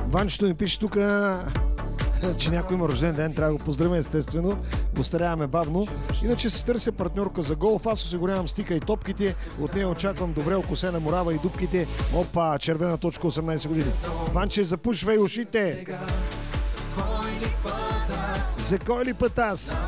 Ванчето ми пише тук, че някой има рожден ден, трябва да го поздравим естествено, го старяваме бавно. Иначе се търся партньорка за голф, аз осигурявам стика и топките, от нея очаквам добре окосена морава и дупките. Опа, червена точка 18 години. Ванче, запушвай ушите! За кой ли път аз?